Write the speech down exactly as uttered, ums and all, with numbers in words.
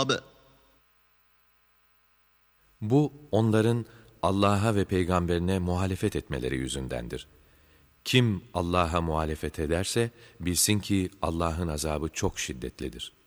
العقاب. Bu onların Allah'a ve peygamberine muhalefet etmeleri yüzündendir. Kim Allah'a muhalefet ederse bilsin ki Allah'ın azabı çok şiddetlidir.